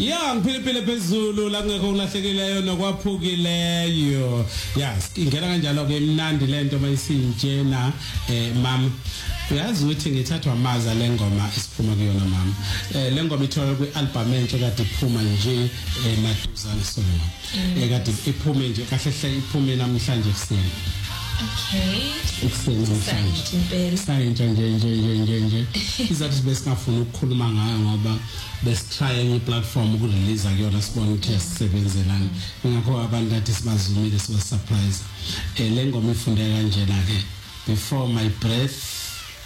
Yeah, ngiphiphile phezulu la ngekho ngilahlekileyo nokwaphukileyo. Yes, ingena kanjalo ke imnandi lento mayisinjena mama. Uyazi ukuthi ngithathwa amaza lengoma isiphuma kuyona mama. Lengoma ithola kwialbum entsha kade iphuma nje maduzane sona. Kade iphume nje kahle hle iphume namhlanje kuseni. Okay. Ekseni sayintsha nje. Izathi besingafuna ukukhuluma ngayo ngoba besitry enye platform ukurelease kuyona sibona ukuthi yasisebenzelana. Ngakho abantu athi sibazumile siba surprise. Lengoma ifundeka kanjena ke. Before my breath,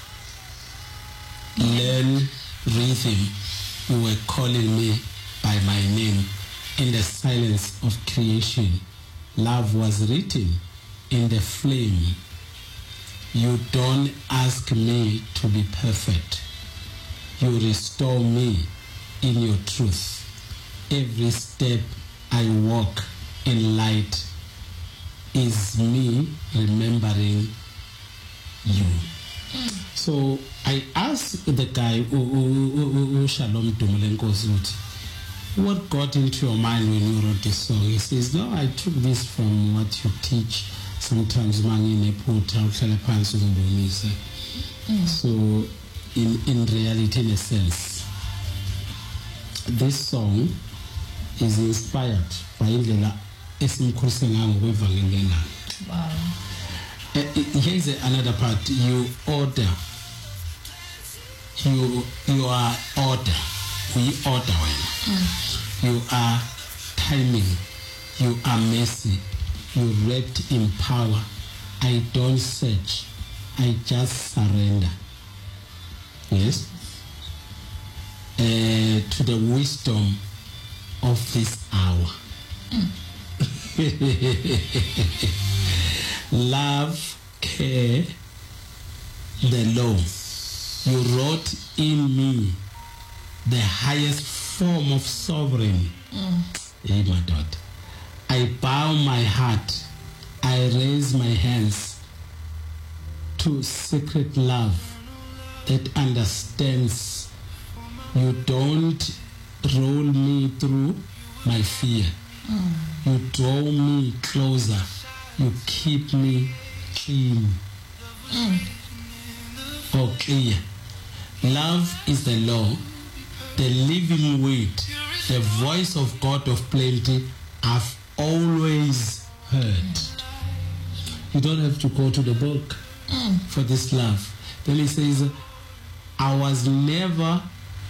learn rhythm, you were calling me by my name. In the silence of creation, love was written in the flame. You don't ask me to be perfect. You restore me in your truth. Every step I walk in light is me remembering you. So I asked the guy, Shalom Dumulenkosi, what got into your mind when you wrote this song? He says, no, I took this from what you teach. Sometimes money put out. So in reality, in a sense, this song is inspired by Indlela esimkhosenga ngokwevangelena. Wow. Here's another part. You order. You are order. We order when. You are timing. You are mercy. You wrapped in power. I don't search. I just surrender. Yes. To the wisdom of this hour. Love, care, the law. You wrote in me the highest form of sovereign. Hey, my daughter. I bow my heart. I raise my hands to secret love that understands. You don't roll me through my fear. You draw me closer. You keep me clean. Or clear. Love is the law, the living word, the voice of God of plenty I've always heard. You don't have to go to the book for this love. Then he says, I was not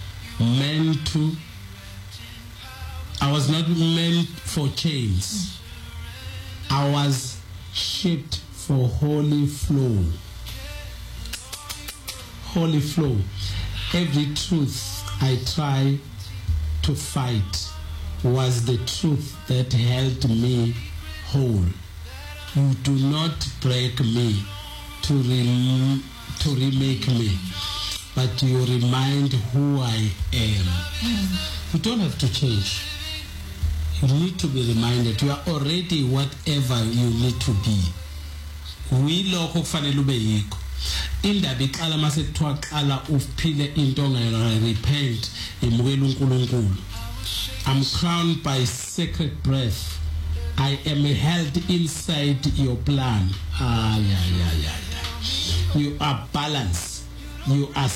meant for chains. I was shaped for holy flow. Holy flow. Every truth I try to fight was the truth that held me whole. You do not break me to remake me, but you remind who I am. You don't have to change. You need to be reminded. You are already whatever you need to be. Uyilokho kufanele ube yikho. Indaba iqala mase kuthiwa qala uphile into ongayona, repent, emukela uNkulunkulu. I'm crowned by sacred breath. I am held inside your plan. You are balanced. You are